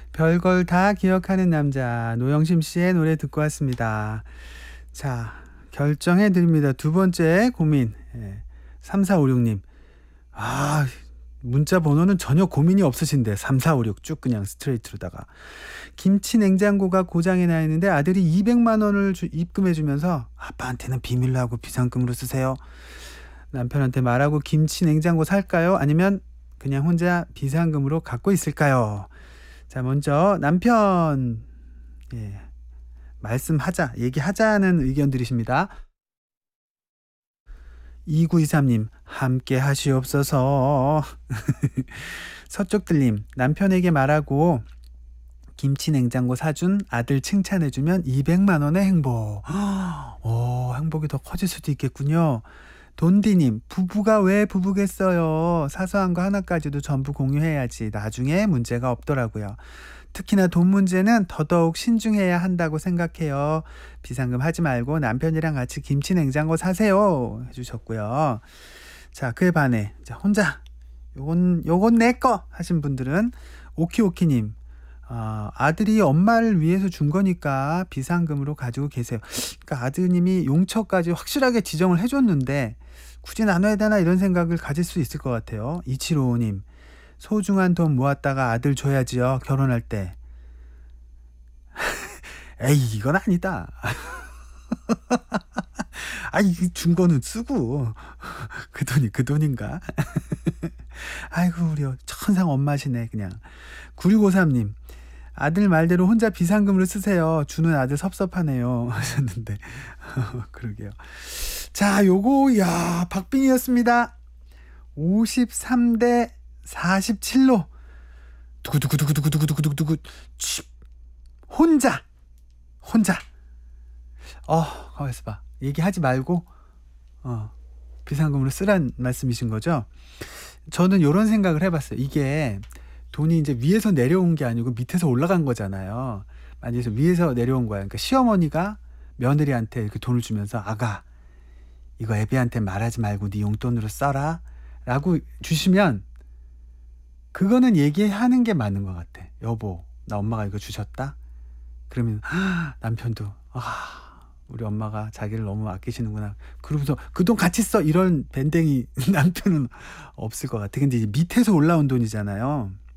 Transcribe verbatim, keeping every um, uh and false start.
별걸 다 기억하는 남자 노영심 씨의 노래 듣고 왔습니다. 자, 결정해 드립니다. 두 번째 고민. 예, 삼사오육 님. 아, 문자 번호는 전혀 고민이 없으신데 삼사오육 쭉 그냥 스트레이트로다가 김치 냉장고가 고장이 나 있는데 아들이 이백만 원을 주, 입금해 주면서 아빠한테는 비밀로 하고 비상금으로 쓰세요. 남편한테 말하고 김치 냉장고 살까요? 아니면 그냥 혼자 비상금으로 갖고 있을까요? 자, 먼저 남편 예, 말씀하자, 얘기하자는 의견들이십니다. 이구이삼 님, 함께 하시옵소서. 서쪽들님, 남편에게 말하고 김치 냉장고 사준 아들 칭찬해주면 이백만 원의 행복. 오, 행복이 더 커질 수도 있겠군요. 돈디님, 부부가 왜 부부겠어요? 사소한 거 하나까지도 전부 공유해야지 나중에 문제가 없더라고요. 특히나 돈 문제는 더더욱 신중해야 한다고 생각해요. 비상금 하지 말고 남편이랑 같이 김치 냉장고 사세요 해주셨고요. 자, 그에 반해 자, 혼자 요건 요건 내 거 하신 분들은 오키오키님, 어, 아들이 엄마를 위해서 준 거니까 비상금으로 가지고 계세요. 그러니까 아드님이 용처까지 확실하게 지정을 해줬는데 굳이 나눠야 되나 이런 생각을 가질 수 있을 것 같아요. 이칠오오 님, 소중한 돈 모았다가 아들 줘야지요 결혼할 때. 에이, 이건 아니다. 아이, 준 거는 쓰고 그 돈이 그 돈인가? 아이고, 우리 천상 엄마시네 그냥. 구육오삼 님, 아들 말대로 혼자 비상금으로 쓰세요. 주는 아들 섭섭하네요 하셨는데 그러게요. 자, 요거 야 박빙이었습니다. 오십삼 대 사십칠로 두구두구두구두구두구두구두구 혼자 혼자 어 가만있어 봐. 얘기하지 말고 어 비상금으로 쓰란 말씀이신 거죠? 저는 요런 생각을 해봤어요. 이게 돈이 이제 위에서 내려온 게 아니고 밑에서 올라간 거잖아요. 만약에 위에서 내려온 거야. 그러니까 시어머니가 며느리한테 이렇게 돈을 주면서 아가, 이거 애비한테 말하지 말고 네 용돈으로 써라 라고 주시면 그거는 얘기하는 게 맞는 것 같아. 여보, 나 엄마가 이거 주셨다? 그러면 남편도 아, 우리 엄마가 자기를 너무 아끼시는구나. 그러면서 그 돈 같이 써 이런 밴댕이 남편은 없을 것 같아. 근데 이제 밑에서 올라온 돈이잖아요.